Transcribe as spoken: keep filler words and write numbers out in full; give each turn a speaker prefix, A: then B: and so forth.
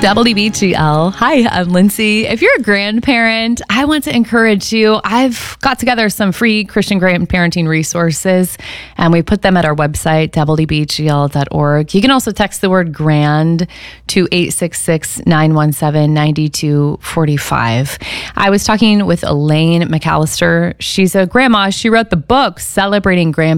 A: W D B G L. Hi, I'm Lindsay. If you're a grandparent, I want to encourage you. I've got together some free Christian grandparenting resources, and we put them at our website, W D B G L dot org. You can also text the word grand to eight six six, nine one seven, nine two four five. I was talking with Elaine McAllister. She's a grandma. She wrote the book Celebrating Grandparents